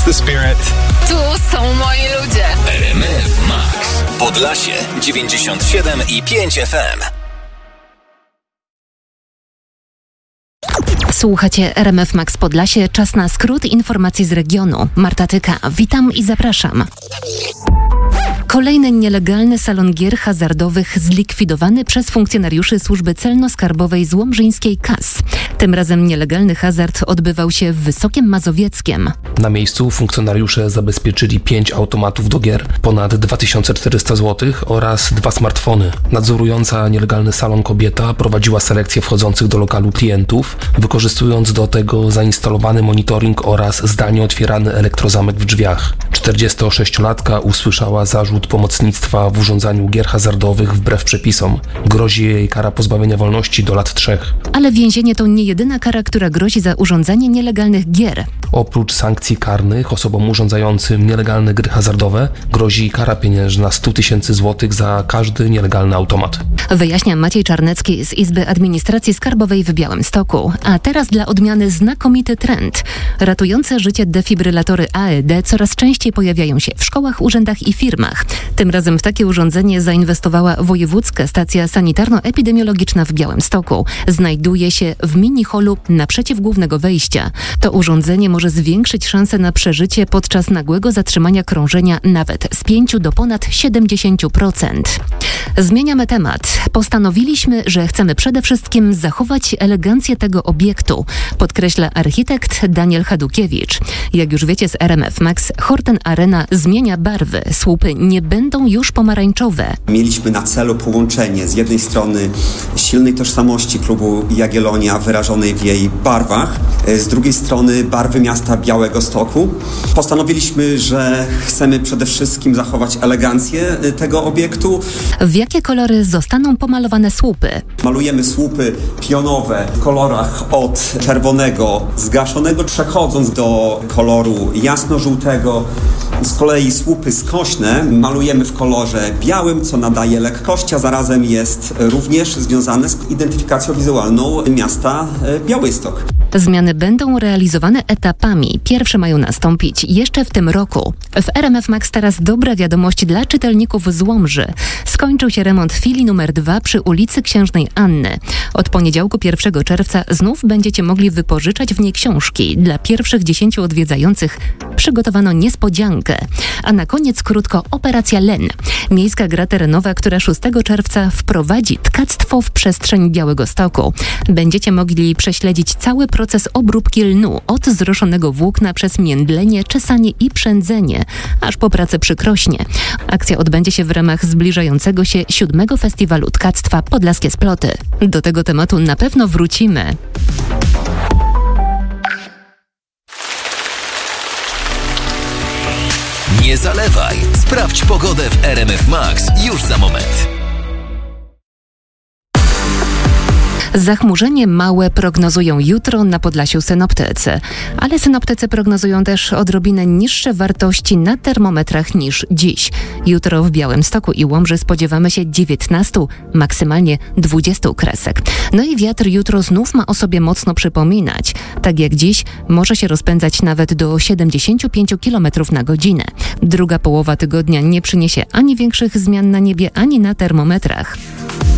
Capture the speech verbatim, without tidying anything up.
That's the spirit. Tu są moi ludzie. R M F Max Podlasie dziewięćdziesiąt siedem i pięć F M. Słuchacie R M F Max Podlasie. Czas na skrót informacji z regionu. Marta Tyka, witam i zapraszam. Kolejny nielegalny salon gier hazardowych zlikwidowany przez funkcjonariuszy Służby Celno-Skarbowej z łomżyńskiej K A S. Tym razem nielegalny hazard odbywał się w Wysokiem Mazowieckiem. Na miejscu funkcjonariusze zabezpieczyli pięć automatów do gier, ponad dwa tysiące czterysta złotych oraz dwa smartfony. Nadzorująca nielegalny salon kobieta prowadziła selekcję wchodzących do lokalu klientów, wykorzystując do tego zainstalowany monitoring oraz zdalnie otwierany elektrozamek w drzwiach. czterdziestosześciolatka usłyszała zarzut pomocnictwa w urządzaniu gier hazardowych wbrew przepisom. Grozi jej kara pozbawienia wolności do lat trzech. Ale więzienie to nie jedyna kara, która grozi za urządzanie nielegalnych gier. Oprócz sankcji karnych osobom urządzającym nielegalne gry hazardowe grozi kara pieniężna sto tysięcy złotych za każdy nielegalny automat. Wyjaśnia Maciej Czarnecki z Izby Administracji Skarbowej w Białymstoku. A teraz dla odmiany znakomity trend. Ratujące życie defibrylatory A E D coraz częściej pojawiają się w szkołach, urzędach i firmach. Tym razem w takie urządzenie zainwestowała Wojewódzka Stacja Sanitarno-Epidemiologiczna w Białymstoku. Znajduje się w mini-holu naprzeciw głównego wejścia. To urządzenie może zwiększyć szanse na przeżycie podczas nagłego zatrzymania krążenia nawet z pięciu do ponad siedemdziesięciu procent. Zmieniamy temat. Postanowiliśmy, że chcemy przede wszystkim zachować elegancję tego obiektu, podkreśla architekt Daniel Hadukiewicz. Jak już wiecie z R M F Max, Horten Arena zmienia barwy. Słupy nie będą już pomarańczowe. Mieliśmy na celu połączenie z jednej strony silnej tożsamości klubu Jagiellonia wyrażonej w jej barwach, z drugiej strony barwy miasta Białegostoku. Postanowiliśmy, że chcemy przede wszystkim zachować elegancję tego obiektu. W jakie kolory zostaną pomalowane słupy? Malujemy słupy pionowe w kolorach od czerwonego zgaszonego, przechodząc do koloru jasno-żółtego. Z kolei słupy skośne malujemy w kolorze białym, co nadaje lekkości, a zarazem jest również związane z identyfikacją wizualną miasta Białystok. Zmiany będą realizowane etapami. Pierwsze mają nastąpić jeszcze w tym roku. W R M F Max teraz dobra wiadomość dla czytelników z Łomży. Skończył się remont filii numer dwa przy ulicy Księżnej Anny. Od poniedziałku pierwszego czerwca znów będziecie mogli wypożyczać w niej książki. Dla pierwszych dziesięciu odwiedzających przygotowano niespodziankę. A na koniec krótko Operacja Len. Miejska gra terenowa, która szóstego czerwca wprowadzi tkactwo w przestrzeń Białegostoku. Będziecie mogli prześledzić cały proces obróbki lnu od zroszonego włókna przez międlenie, czesanie i przędzenie, aż po pracę przy krośnie. Akcja odbędzie się w ramach zbliżającego się siódmego Festiwalu Tkactwa Podlaskie Sploty. Do tego tematu na pewno wrócimy. Nie zalewaj. Sprawdź pogodę w R M F Max już za moment. Zachmurzenie małe prognozują jutro na Podlasiu synoptycy, ale synoptycy prognozują też odrobinę niższe wartości na termometrach niż dziś. Jutro w Białymstoku i Łomży spodziewamy się dziewiętnastu, maksymalnie dwudziestu kresek. No i wiatr jutro znów ma o sobie mocno przypominać. Tak jak dziś może się rozpędzać nawet do siedemdziesięciu pięciu kilometrów na godzinę. Druga połowa tygodnia nie przyniesie ani większych zmian na niebie, ani na termometrach.